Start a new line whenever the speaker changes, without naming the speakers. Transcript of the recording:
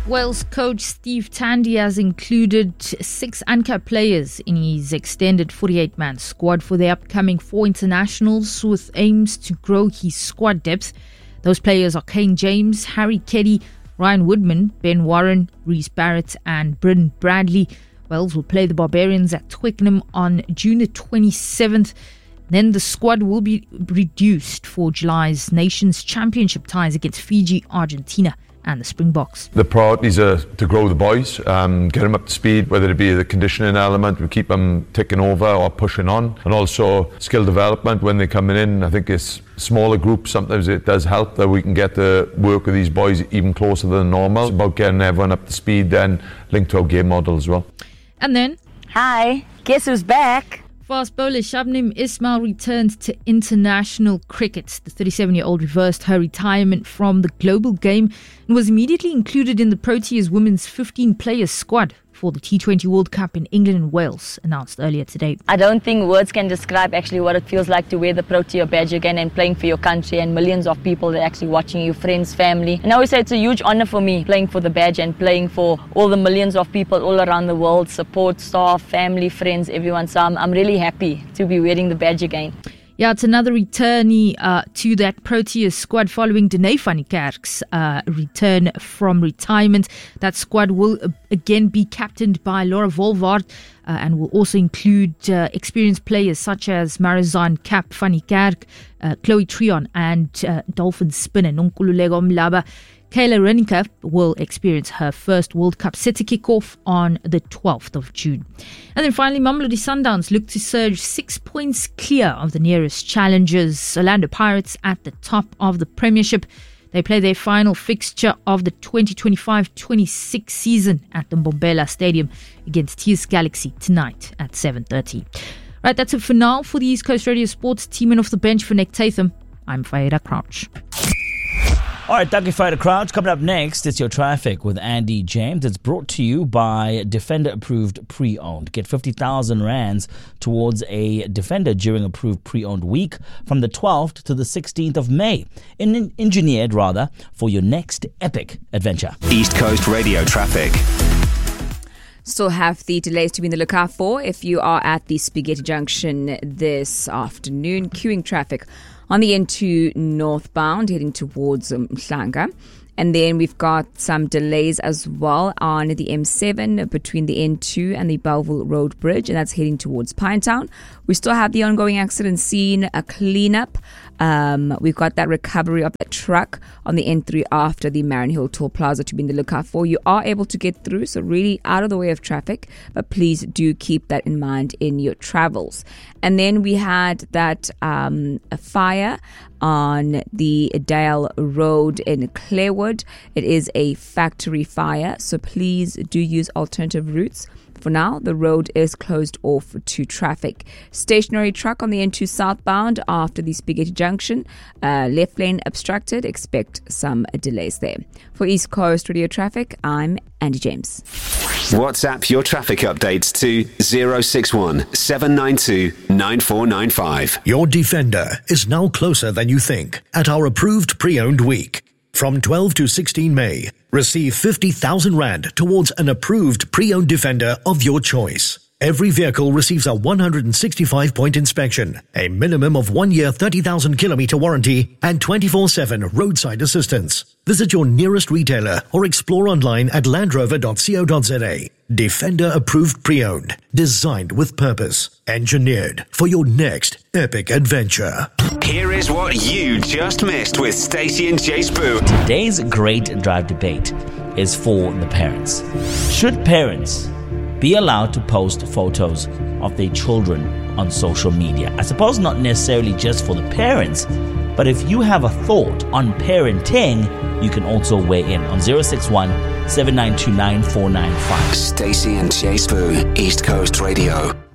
Wales coach Steve Tandy has included 6 uncapped players in his extended 48-man squad for the upcoming 4 internationals with aims to grow his squad depth. Those players are Kane James, Harry Keddy, Ryan Woodman, Ben Warren, Rhys Barrett and Bryn Bradley. Wales will play the Barbarians at Twickenham on June the 27th. Then the squad will be reduced for July's Nations Championship ties against Fiji, Argentina and the Springboks.
The priorities are to grow the boys, get them up to speed, whether it be the conditioning element, we keep them ticking over or pushing on, and also skill development when they're coming in. I think it's smaller groups, sometimes it does help that we can get the work with these boys even closer than normal. It's about getting everyone up to speed, then linked to our game model as well.
And then,
hi, guess who's back?
Fast bowler Shabnim Ismail returned to international cricket. The 37-year-old reversed her retirement from the global game and was immediately included in the Proteas women's 15-player squad for the T20 World Cup in England and Wales, announced earlier today.
I don't think words can describe actually what it feels like to wear the Protea badge again and playing for your country and millions of people that are actually watching you, friends, family. And I always say it's a huge honor for me playing for the badge and playing for all the millions of people all around the world, support, staff, family, friends, everyone. So I'm really happy to be wearing the badge again.
Yeah, it's another returnee to that Proteas squad following Danae van Niekerk's return from retirement. That squad will again be captained by Laura Volvaart and will also include experienced players such as Marizanne Kapp, van Niekerk, Chloe Trion and Dolphin spinner Nonkululeko Mlaba. Kayla Renica will experience her first World Cup set to kick off on the 12th of June. And then finally, Mamelodi Sundowns look to surge 6 points clear of the nearest challengers, Orlando Pirates, at the top of the Premiership. They play their final fixture of the 2025-26 season at the Mbombela Stadium against TS Galaxy tonight at 7:30. Right, that's it for now. For the East Coast Radio Sports team and off the bench for Nick Tatham, I'm Faida Crouch.
All right, thank you, Fighter Crouch. Coming up next, it's your traffic with Andy James. It's brought to you by Defender Approved Pre-Owned. Get 50,000 rands towards a Defender during Approved Pre-Owned week from the 12th to the 16th of May. Engineered, for your next epic adventure.
East Coast Radio traffic.
Still have the delays to be in the lookout for if you are at the Spaghetti Junction this afternoon. Queuing traffic on the N2 northbound heading towards Mhlanga. And then we've got some delays as well on the M7 between the N2 and the Belleville Road Bridge, and that's heading towards Pinetown. We still have the ongoing accident scene, a cleanup. We've got that recovery of that truck on the N3 after the Marion Hill Toll Plaza to be in the lookout for. You are able to get through, so really out of the way of traffic, but please do keep that in mind in your travels. And then we had that a fire on the Dale Road in Clarewood. It is a factory fire, so please do use alternative routes. For now, the road is closed off to traffic. Stationary truck on the N2 southbound after the Spaghetti Junction. Left lane obstructed. Expect some delays there. For East Coast Radio Traffic, I'm Andy James.
WhatsApp your traffic updates to 061 792 9495.
Your Defender is now closer than you think at our approved pre-owned week. From 12 to 16 May, receive 50,000 rand towards an approved pre-owned Defender of your choice. Every vehicle receives a 165-point inspection, a minimum of 1 year 30,000-kilometer warranty, and 24/7 roadside assistance. Visit your nearest retailer or explore online at landrover.co.za. Defender approved pre-owned, designed with purpose, engineered for your next epic adventure.
Here is what you just missed with Stacey and Jay Spoo.
Today's great drive debate is for the parents. Should parents be allowed to post photos of their children on social media? I suppose not necessarily just for the parents, but if you have a thought on parenting, you can also weigh in on 061 7929 495.
Stacey and Jay Spoo, East Coast Radio.